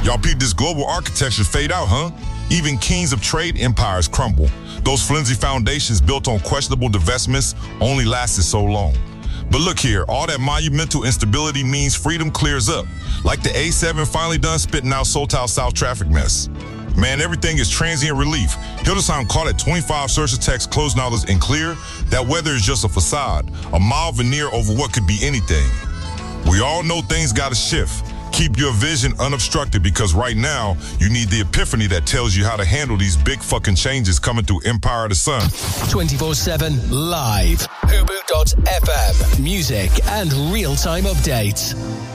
Y'all peep this global architecture fade out, huh? Even kings of trade empires crumble. Those flimsy foundations built on questionable divestments only lasted so long. But look here, all that monumental instability means freedom clears up. Like the A7 finally done spitting out Sotal South traffic mess. Man, everything is transient relief. Hildesheim caught at 25 search attacks, closing out and clear. That weather is just a facade, a mild veneer over what could be anything. We all know things gotta shift. Keep your vision unobstructed because right now, you need the epiphany that tells you how to handle these big fucking changes coming through Empire of the Sun. 24/7 live. Hubu.fm. Music and real-time updates.